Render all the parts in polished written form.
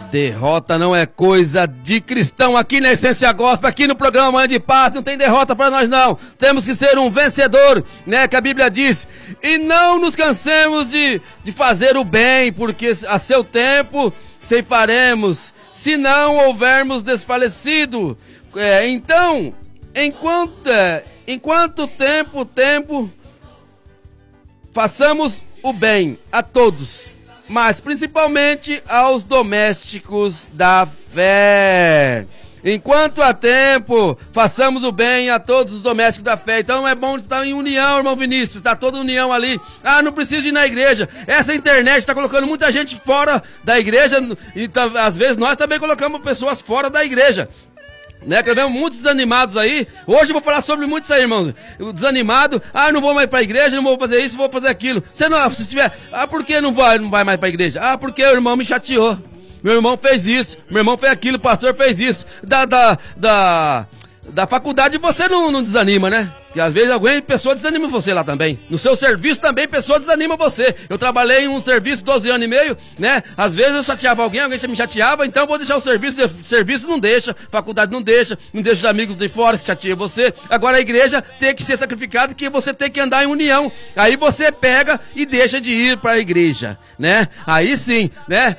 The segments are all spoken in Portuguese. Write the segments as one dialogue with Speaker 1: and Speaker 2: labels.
Speaker 1: Derrota não é coisa de cristão aqui na Essência Gospel, aqui no programa Manhã de Paz, não tem derrota para nós não. Temos que ser um vencedor, né, que a Bíblia diz. E não nos cansemos de fazer o bem, porque a seu tempo ceifaremos, se não houvermos desfalecido. Então, enquanto tempo, façamos o bem a todos, mas principalmente aos domésticos da fé. Enquanto há tempo, façamos o bem a todos os domésticos da fé. Então é bom estar em união, irmão Vinícius, está toda união ali. Ah, não precisa ir na igreja. Essa internet está colocando muita gente fora da igreja, e às vezes nós também colocamos pessoas fora da igreja, né, que vemos muitos desanimados aí. Hoje eu vou falar sobre muito isso aí, irmãos. Desanimado, não vou mais pra igreja, não vou fazer isso, vou fazer aquilo. Se tiver, por que não vai mais pra igreja? Porque o irmão me chateou. Meu irmão fez isso, meu irmão fez aquilo, o pastor fez isso. Da faculdade você não desanima, né? Porque às vezes alguém, pessoa desanima você lá também. No seu serviço também, pessoa desanima você. Eu trabalhei em um serviço 12 anos e meio, né? Às vezes eu chateava alguém me chateava, então eu vou deixar o serviço. Serviço não deixa, faculdade não deixa os amigos de fora que chateiam você. Agora a igreja tem que ser sacrificada, que você tem que andar em união. Aí você pega e deixa de ir para a igreja, né? Aí sim, né?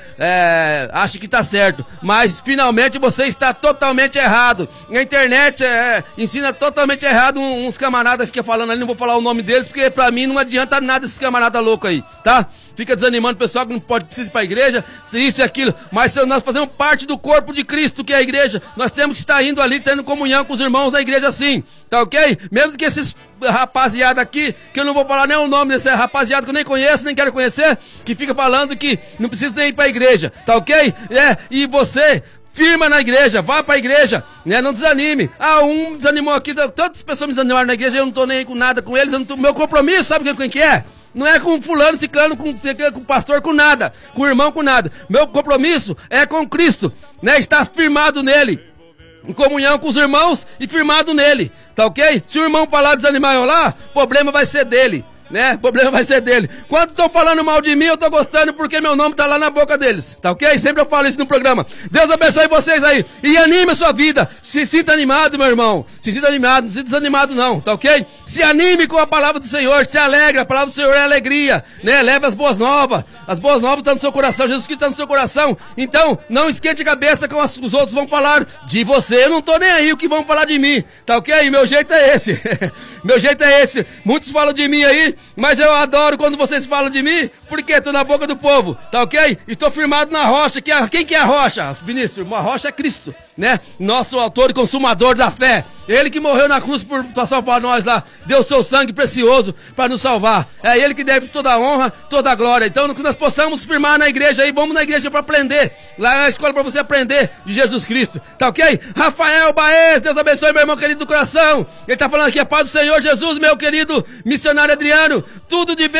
Speaker 1: Acho que tá certo. Mas finalmente você está totalmente errado. A internet ensina totalmente errado. Uns camaradas ficam falando ali, não vou falar o nome deles, porque pra mim não adianta nada esses camaradas loucos aí, tá? Fica desanimando o pessoal que não precisa ir pra igreja, isso e aquilo, mas nós fazemos parte do corpo de Cristo, que é a igreja. Nós temos que estar indo ali, tendo comunhão com os irmãos da igreja assim, tá ok? Mesmo que esses rapaziada aqui, que eu não vou falar nem o nome desse rapaziada que eu nem conheço, nem quero conhecer, que fica falando que não precisa nem ir pra igreja, tá ok? E você firma na igreja, vá pra igreja, né? Não desanime. Um desanimou aqui, tantas pessoas me desanimaram na igreja, eu não tô nem com nada com eles, meu compromisso, sabe quem que é? Não é com fulano, ciclano, com o pastor, com nada, com o irmão, com nada. Meu compromisso é com Cristo, né? Estar firmado nele, em comunhão com os irmãos e firmado nele, tá ok? Se o irmão falar desanimar eu lá, problema vai ser dele, né? Problema vai ser dele. Quando estão falando mal de mim, eu tô gostando porque meu nome tá lá na boca deles, tá ok? Sempre eu falo isso no programa. Deus abençoe vocês aí e anime a sua vida. Se sinta animado, meu irmão. Se sinta animado, não se desanimado não, tá ok? Se anime com a palavra do Senhor, se alegra. A palavra do Senhor é alegria, né? Leve as boas novas. As boas novas estão no seu coração. Jesus Cristo está no seu coração. Então, não esquente a cabeça com os outros vão falar de você. Eu não tô nem aí o que vão falar de mim, tá ok? Meu jeito é esse. Meu jeito é esse. Muitos falam de mim aí, mas eu adoro quando vocês falam de mim, porque estou na boca do povo, tá ok? Estou firmado na rocha. Quem que é a rocha, Vinícius? Uma rocha é Cristo, né? Nosso autor e consumador da fé. Ele que morreu na cruz por passar para nós lá, deu seu sangue precioso para nos salvar. É ele que deve toda a honra, toda a glória. Então que nós possamos firmar na igreja aí, vamos na igreja para aprender. Lá é a escola para você aprender de Jesus Cristo, tá ok? Rafael Baez, Deus abençoe meu irmão querido do coração. Ele tá falando aqui, a paz do Senhor Jesus, meu querido missionário Adriano. Tudo de bem.